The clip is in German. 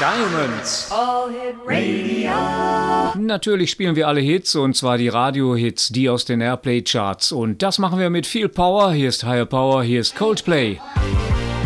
Diamonds. All Hit Radio. Natürlich spielen wir alle Hits, und zwar die Radio-Hits, die aus den Airplay-Charts. Und das machen wir mit viel Power. Hier ist Higher Power, hier ist Coldplay.